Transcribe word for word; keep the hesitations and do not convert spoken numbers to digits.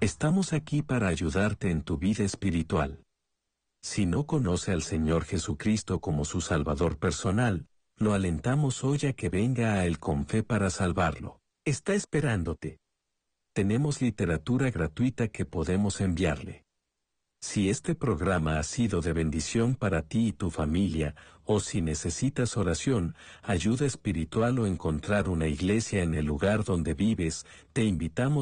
Estamos aquí para ayudarte en tu vida espiritual. Si no conoce al Señor Jesucristo como su Salvador personal, lo alentamos hoy a que venga a Él con fe para salvarlo. Está esperándote. Tenemos literatura gratuita que podemos enviarle. Si este programa ha sido de bendición para ti y tu familia, o si necesitas oración, ayuda espiritual o encontrar una iglesia en el lugar donde vives, te invitamos